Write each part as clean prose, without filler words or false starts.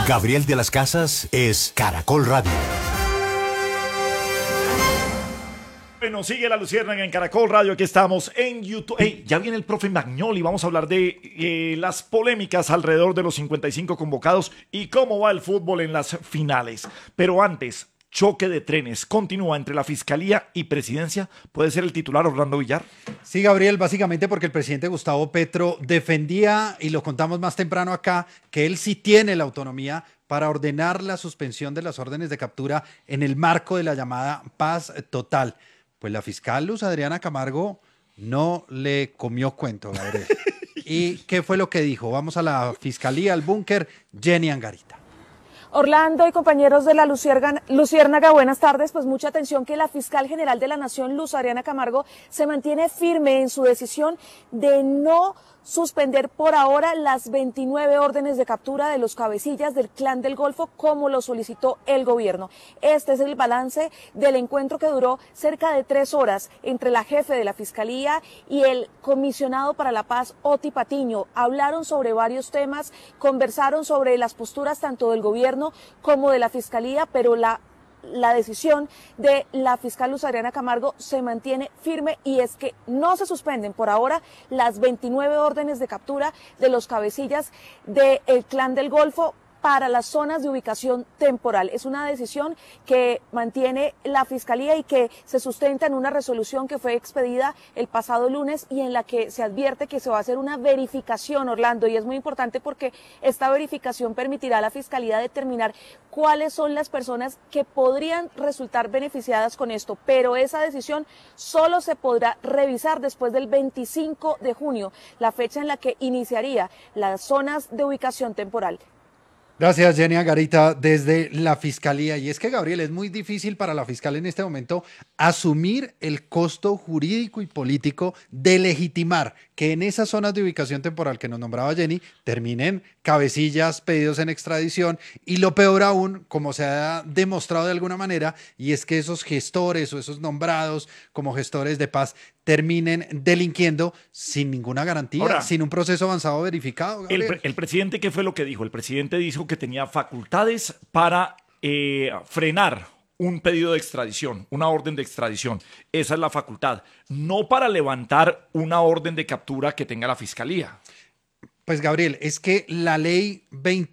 Gabriel de las Casas es Caracol Radio. Bueno, sigue la Luciérnaga en Caracol Radio, aquí estamos en YouTube. Hey, ya viene el profe Magnoli, vamos a hablar de las polémicas alrededor de los 55 convocados y cómo va el fútbol en las finales. Pero antes, choque de trenes continúa entre la Fiscalía y Presidencia. ¿Puede ser el titular Orlando Villar? Sí, Gabriel, básicamente porque el presidente Gustavo Petro defendía, y lo contamos más temprano acá, que él sí tiene la autonomía para ordenar la suspensión de las órdenes de captura en el marco de la llamada paz total. Pues la fiscal Luz Adriana Camargo no le comió cuento, Gabriel. ¿Y qué fue lo que dijo? Vamos a la fiscalía, al búnker, Jenny Angarita. Orlando y compañeros de la Luciérnaga, buenas tardes. Pues mucha atención que la fiscal general de la Nación, Luz Adriana Camargo, se mantiene firme en su decisión de no suspender por ahora las 29 órdenes de captura de los cabecillas del Clan del Golfo como lo solicitó el gobierno. Este es el balance del encuentro que duró cerca de 3 horas entre la jefe de la Fiscalía y el comisionado para la paz, Oti Patiño. Hablaron sobre varios temas, conversaron sobre las posturas tanto del gobierno como de la Fiscalía, pero la decisión de la fiscal Luz Adriana Camargo se mantiene firme y es que no se suspenden por ahora las 29 órdenes de captura de los cabecillas del Clan del Golfo para las zonas de ubicación temporal. Es una decisión que mantiene la Fiscalía y que se sustenta en una resolución que fue expedida el pasado lunes y en la que se advierte que se va a hacer una verificación, Orlando, y es muy importante porque esta verificación permitirá a la Fiscalía determinar cuáles son las personas que podrían resultar beneficiadas con esto, pero esa decisión solo se podrá revisar después del 25 de junio, la fecha en la que iniciaría las zonas de ubicación temporal. Gracias, Jenny Angarita, desde la Fiscalía. Y es que, Gabriel, es muy difícil para la fiscal en este momento asumir el costo jurídico y político de legitimar que en esas zonas de ubicación temporal que nos nombraba Jenny terminen cabecillas pedidos en extradición y lo peor aún, como se ha demostrado de alguna manera, y es que esos gestores o esos nombrados como gestores de paz terminen delinquiendo sin ninguna garantía, ahora, sin un proceso avanzado verificado. El presidente, ¿qué fue lo que dijo? El presidente dijo que tenía facultades para frenar un pedido de extradición, una orden de extradición. Esa es la facultad, no para levantar una orden de captura que tenga la Fiscalía. Pues, Gabriel, es que la ley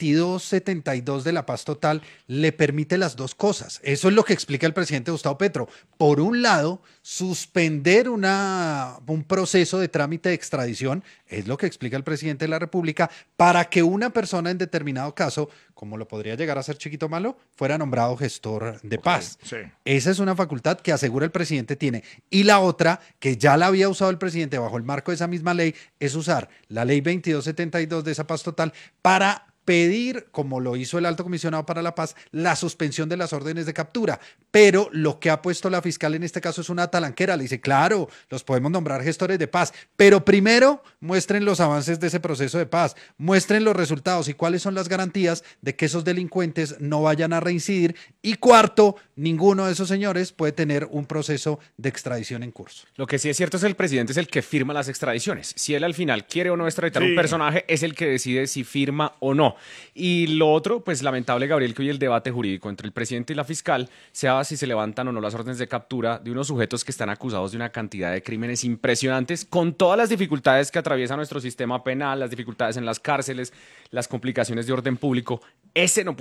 2272 de la paz total le permite las dos cosas. Eso es lo que explica el presidente Gustavo Petro. Por un lado, suspender un proceso de trámite de extradición, es lo que explica el presidente de la República, para que una persona en determinado caso, como lo podría llegar a ser Chiquito Malo, fuera nombrado gestor de paz. Sí. Esa es una facultad que asegura el presidente tiene. Y la otra, que ya la había usado el presidente bajo el marco de esa misma ley, es usar la ley 2272 de esa paz total para pedir, como lo hizo el Alto Comisionado para la Paz, la suspensión de las órdenes de captura. Pero lo que ha puesto la fiscal en este caso es una talanquera. Le dice, claro, los podemos nombrar gestores de paz, pero primero muestren los avances de ese proceso de paz, muestren los resultados y cuáles son las garantías de que esos delincuentes no vayan a reincidir. Y cuarto, ninguno de esos señores puede tener un proceso de extradición en curso. Lo que sí es cierto es que el presidente es el que firma las extradiciones. Si él al final quiere o no extraditar un personaje, es el que decide si firma o no. Y lo otro, pues lamentable, Gabriel, que hoy el debate jurídico entre el presidente y la fiscal sea si se levantan o no las órdenes de captura de unos sujetos que están acusados de una cantidad de crímenes impresionantes, con todas las dificultades que atraviesa nuestro sistema penal, las dificultades en las cárceles, las complicaciones de orden público. Ese no